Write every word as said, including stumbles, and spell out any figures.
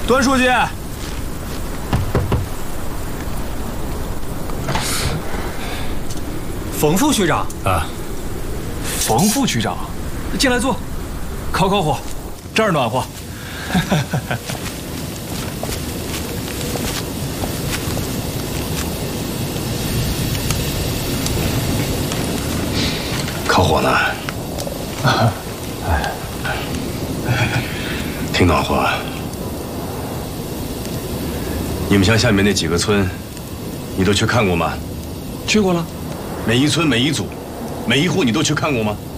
段书记， 冯副区长啊， 冯副区长， 进来坐，烤烤火， 这儿暖和。 烤火呢？哎，挺暖和。你们乡下面那几个村，你都去看过吗？ 去过了。 每一村每一组，每一户你都去看过吗？